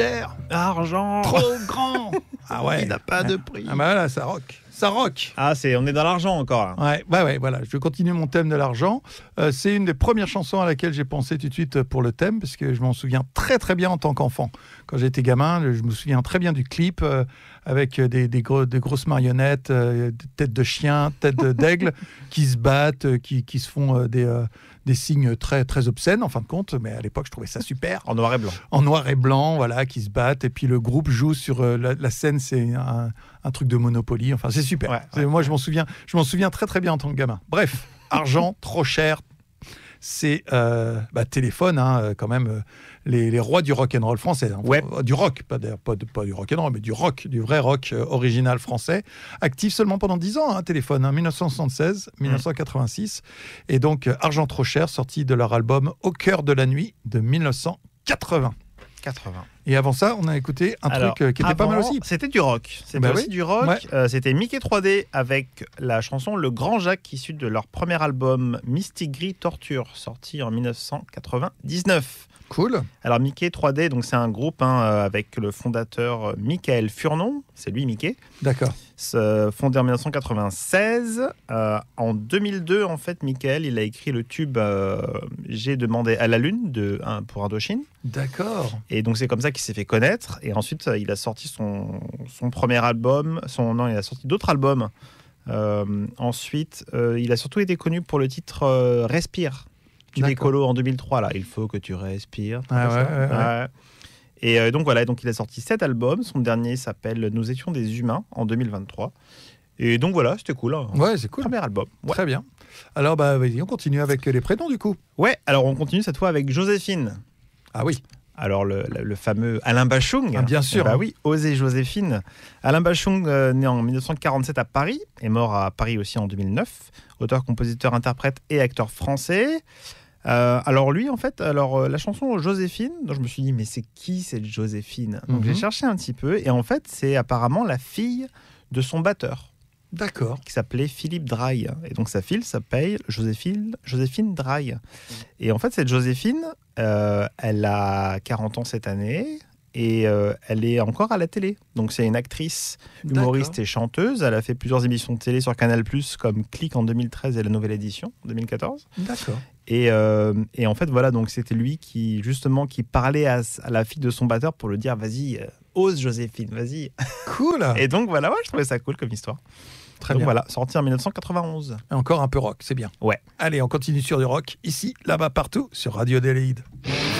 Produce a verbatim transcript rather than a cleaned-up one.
cher, Argent. trop grand. Ah ouais. Il n'a pas de prix. Ah bah là, ça rock. Ça rock. Ah, c'est, on est dans l'argent encore là. Ouais, bah ouais, voilà. Je continue mon thème de l'argent. Euh, c'est une des premières chansons à laquelle j'ai pensé tout de suite pour le thème, parce que je m'en souviens très très bien en tant qu'enfant. Quand j'étais gamin, je me souviens très bien du clip euh, avec des, des, gros, des grosses marionnettes, euh, têtes de chien, têtes d'aigle, qui se battent, euh, qui, qui se font euh, des, euh, des signes très très obscènes en fin de compte. Mais à l'époque, je trouvais ça super. En noir et blanc. En noir et blanc, voilà, qui se battent. Et puis le groupe joue sur euh, la, la scène, c'est un, un truc de Monopoly. Enfin, c'est super. Ouais, C'est- ouais. moi, je m'en souviens. Je m'en souviens très très bien en tant que gamin. Bref, argent trop cher. C'est euh, bah, Téléphone, hein, quand même, euh, les, les rois du rock and roll français, hein. Ouais. Du rock, pas, d'ailleurs, pas, de- pas du rock and roll, mais du rock, du vrai rock euh, original français, actif seulement pendant dix ans, hein, Téléphone, hein, dix-neuf cent soixante-seize à dix-neuf cent quatre-vingt-six, et donc euh, Argent trop cher, sorti de leur album Au cœur de la nuit de dix-neuf cent quatre-vingts. quatre-vingts. Et avant ça, on a écouté un Alors, truc euh, qui était pas mal avant, aussi. C'était du rock. C'était Bah aussi oui. du rock. Ouais. Euh, c'était Mickey trois D avec la chanson Le Grand Jacques, issue de leur premier album Mystic Gris Torture, sorti en dix-neuf cent quatre-vingt-dix-neuf. Cool. Alors Mickey trois D, donc c'est un groupe hein, euh, avec le fondateur euh, Michael Furnon, c'est lui Mickey, D'accord. Ce- fondé en dix-neuf cent quatre-vingt-seize. Euh, en deux mille deux, en fait, Michael, il a écrit le tube euh, J'ai demandé à la lune de, hein, pour Indochine. D'accord. Et donc c'est comme ça qu'il s'est fait connaître. Et ensuite, euh, il a sorti son, son premier album. Son, non, il a sorti d'autres albums. Euh, ensuite, euh, il a surtout été connu pour le titre euh, Respire. Tube D'accord. écolo en deux mille trois, là. Il faut que tu respires. Ah Ça, ouais, ça. ouais, ouais. Ouais. Et euh, donc voilà, donc il a sorti sept albums. Son dernier s'appelle Nous étions des humains en deux mille vingt-trois. Et donc voilà, c'était cool. Hein. Ouais, c'est cool. Premier album. Ouais. Très bien. Alors, bah, vas-y, on continue avec les prénoms du coup. Ouais, alors on continue cette fois avec Joséphine. Ah oui. Alors, le, le- le fameux Alain Bachung. Ah, bien sûr. Bah oui, Osez Joséphine. Alain Bachung, euh, né en dix-neuf cent quarante-sept à Paris, est mort à Paris aussi en deux mille neuf. Auteur, compositeur, interprète et acteur français. Euh, alors lui, en fait, alors euh, la chanson Joséphine, donc je me suis dit, mais c'est qui cette Joséphine? Donc Mhm. j'ai cherché un petit peu, et en fait, c'est apparemment la fille de son batteur, D'accord. qui s'appelait Philippe Draille. Et donc sa fille s'appelle Joséphine, Joséphine Draille. Et en fait, cette Joséphine, euh, elle a quarante ans cette année et euh, elle est encore à la télé. Donc c'est une actrice, humoriste et chanteuse. Elle a fait plusieurs émissions de télé sur Canal+, comme Click en deux mille treize et La Nouvelle Édition en deux mille quatorze. D'accord. Et, euh, et en fait, voilà, donc c'était lui qui, justement, qui parlait à, à la fille de son batteur pour lui dire, vas-y, euh, ose Joséphine, vas-y. Cool. Et donc voilà, ouais, je trouvais ça cool comme histoire. Très donc bien. voilà, sorti en dix-neuf cent quatre-vingt-onze. Encore un peu rock, c'est bien. Ouais. Allez, on continue sur du rock. Ici, là-bas, partout, sur Radio Adélaïde.